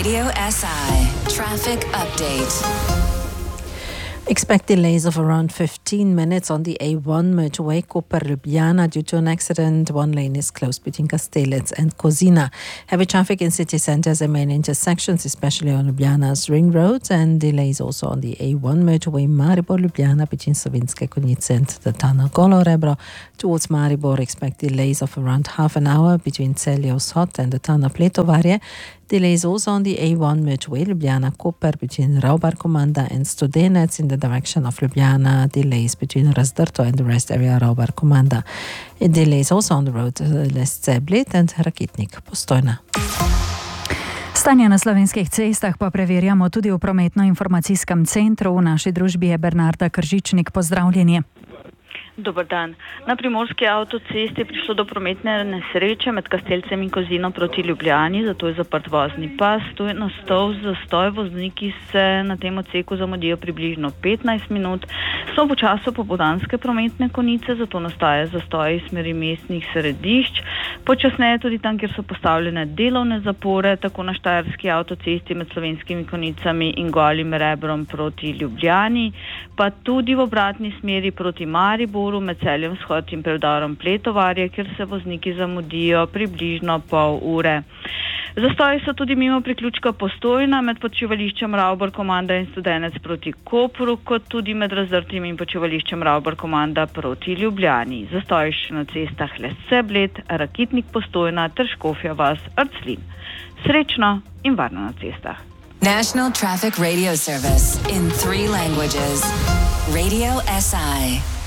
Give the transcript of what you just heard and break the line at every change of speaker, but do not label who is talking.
Radio SI Traffic Update.
Expect delays of around 15 minutes on the A1 motorway Koper-Ljubljana due to an accident. One lane is closed between Kastelec and Kozina. Heavy traffic in city centres and main intersections, especially on Ljubljana's ring roads, and delays also on the A1 motorway Maribor-Ljubljana between Savinjske Konjice and the tunnel Golo Rebro. Towards Maribor, expect delays of around half an hour between Celje-Vzhod and the tunnel Pletovarje. Delays also on the A1 motorway Ljubljana-Koper between Raubar-Komanda and Studenec in the direction of Ljubljana. Delays between Razdrto and the rest area Raubar-Komanda. Delays also on the road Lesce-Bled and Rakitnik-Postojna.
Stanje na slovenskih cestah pa preverjamo tudi v prometno-informacijskem centru. V naši družbi je Bernarda Kržičnik. Pozdravljeni.
Dobar dan. Na primorski avtocesti je prišlo do prometne nesreče med Kastelcem in Kozino proti Ljubljani, zato je zaprt vozni pas. Tu je nastal zastoj, vozniki se na tem odseku zamudijo približno 15 minut. So v času popoldanske prometne konice, zato nastaja zastoj iz smeri mestnih središč. Počasneje tudi tam, kjer so postavljene delovne zapore, tako na štajerski avtocesti med Slovenskimi Konjicami in Golim Rebrom proti Ljubljani, pa tudi v obratni smeri proti Mariboru med Celjem Vzhod in predarom Pletovarje, kjer se vozniki zamudijo približno pol ure. Zastoji so tudi mimo priključka Postojna med počivališčem Raubar-Komanda in Studenec proti Kopru, kot tudi med Razdrtim in počivališčem Raubar-Komanda proti Ljubljani. Zastoji še na cestah Lesce-Bled, Rakitnik-Postojna ter Škofja Vas-Arclin. Srečno in varno na cestah.
National Traffic Radio Service in 3 languages. Radio SI.